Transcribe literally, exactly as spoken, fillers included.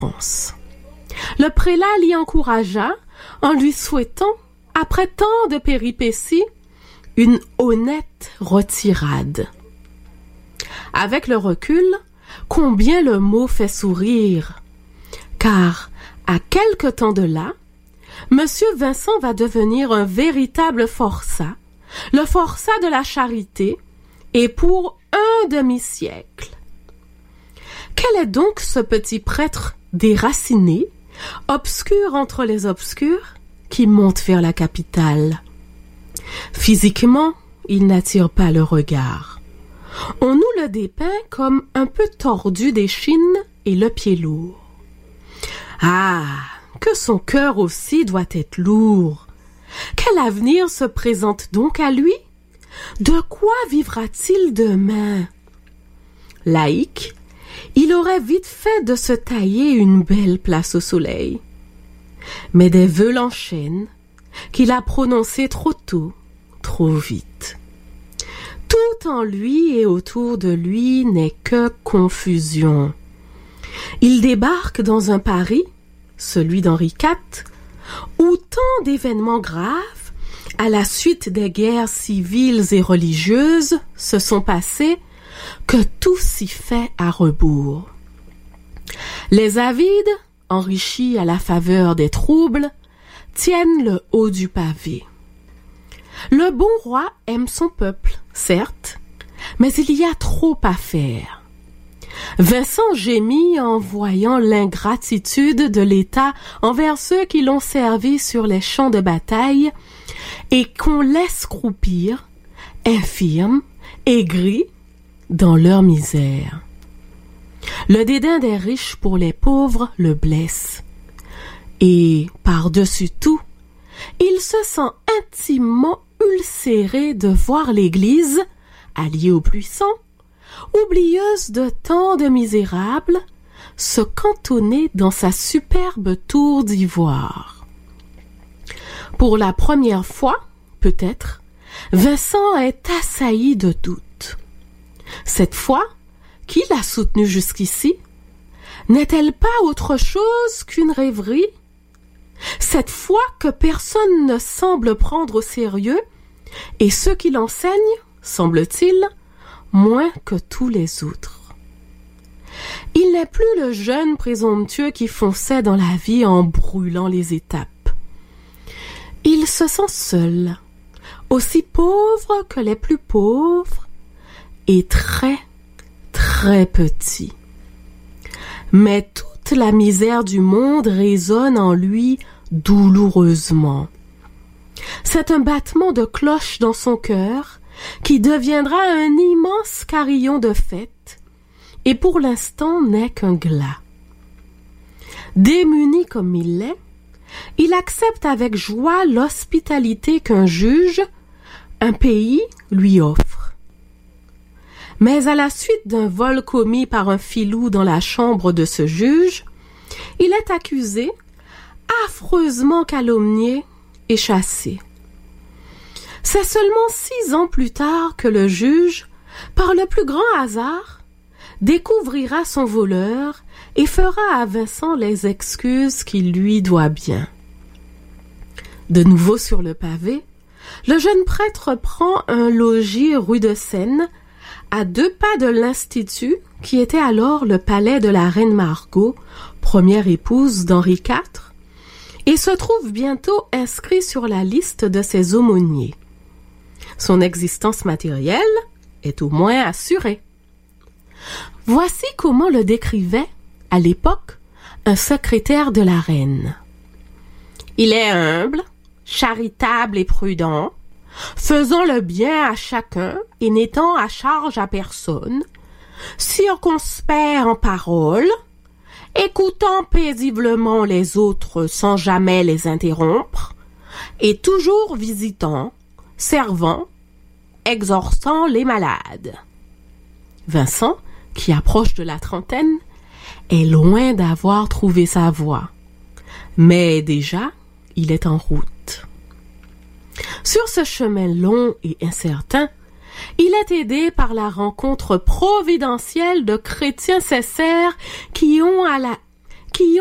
Le prélat l'y encouragea en lui souhaitant, après tant de péripéties, une honnête retirade. Avec le recul, combien le mot fait sourire, car à quelque temps de là, Monsieur Vincent va devenir un véritable forçat, le forçat de la charité, et pour un demi-siècle. Quel est donc ce petit prêtre déraciné, obscur entre les obscurs, qui monte vers la capitale? Physiquement, il n'attire pas le regard. On nous le dépeint comme un peu tordu d'échine et le pied lourd. Ah, que son cœur aussi doit être lourd! Quel avenir se présente donc à lui? De quoi vivra-t-il demain? Laïque, il aurait vite fait de se tailler une belle place au soleil. Mais des vœux l'enchaînent, qu'il a prononcés trop tôt, trop vite. Tout en lui et autour de lui n'est que confusion. Il débarque dans un Paris, celui d'Henri quatre, où tant d'événements graves, à la suite des guerres civiles et religieuses, se sont passés, que tout s'y fait à rebours. Les avides, enrichis à la faveur des troubles, tiennent le haut du pavé. Le bon roi aime son peuple, certes, mais il y a trop à faire. Vincent gémit en voyant l'ingratitude de l'État envers ceux qui l'ont servi sur les champs de bataille et qu'on laisse croupir, infirmes, aigris, dans leur misère. Le dédain des riches pour les pauvres le blesse. Et, par-dessus tout, il se sent intimement ulcéré de voir l'Église, alliée aux puissants, oublieuse de tant de misérables, se cantonner dans sa superbe tour d'ivoire. Pour la première fois, peut-être, Vincent est assailli de doutes. Cette foi, qui l'a soutenue jusqu'ici, n'est-elle pas autre chose qu'une rêverie? Cette foi que personne ne semble prendre au sérieux, et ceux qui l'enseignent, semble-t-il, moins que tous les autres. Il n'est plus le jeune présomptueux qui fonçait dans la vie en brûlant les étapes. Il se sent seul, aussi pauvre que les plus pauvres, et très, très petit. Mais toute la misère du monde résonne en lui douloureusement. C'est un battement de cloche dans son cœur qui deviendra un immense carillon de fête, et pour l'instant n'est qu'un glas. Démuni comme il l'est, il accepte avec joie l'hospitalité qu'un juge, un pays, lui offre. Mais à la suite d'un vol commis par un filou dans la chambre de ce juge, il est accusé, affreusement calomnié et chassé. C'est seulement six ans plus tard que le juge, par le plus grand hasard, découvrira son voleur et fera à Vincent les excuses qu'il lui doit bien. De nouveau sur le pavé, le jeune prêtre prend un logis rue de Seine, à deux pas de l'Institut, qui était alors le palais de la reine Margot, première épouse d'Henri quatre, et se trouve bientôt inscrit sur la liste de ses aumôniers. Son existence matérielle est au moins assurée. Voici comment le décrivait, à l'époque, un secrétaire de la reine. Il est humble, charitable et prudent, faisant le bien à chacun et n'étant à charge à personne, circonspect en parole, écoutant paisiblement les autres sans jamais les interrompre, et toujours visitant, servant, exhortant les malades. Vincent, qui approche de la trentaine, est loin d'avoir trouvé sa voie, mais déjà il est en route. Sur ce chemin long et incertain, il est aidé par la rencontre providentielle de chrétiens sincères qui ont à la qui